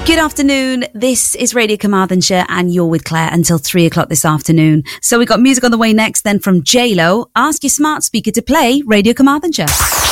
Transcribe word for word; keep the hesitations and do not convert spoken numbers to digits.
Good afternoon. This is Radio Carmarthenshire and you're with Claire until three o'clock this afternoon. So we got music on the way next then from J Lo. Ask your smart speaker to play Radio Carmarthenshire.